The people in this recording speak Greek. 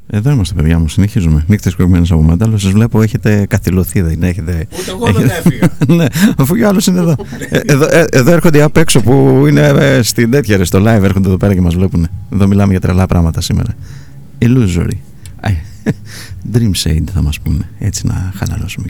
Εδώ είμαστε, παιδιά μου, συνεχίζουμε. Νύχτες κοκμένες από Μάνταλο. Σας βλέπω, έχετε καθυλωθεί, δεν έχετε? Ούτε εγώ δεν έφυγα. Ναι, αφού κι άλλος είναι εδώ. Εδώ έρχονται απ' έξω που είναι στην τέτοια, στο live, έρχονται εδώ πέρα και μας βλέπουν. Εδώ μιλάμε για τρελά πράγματα σήμερα. Illusory. Dream Shade θα μας πούνε. Έτσι να χαλαρώσουμε.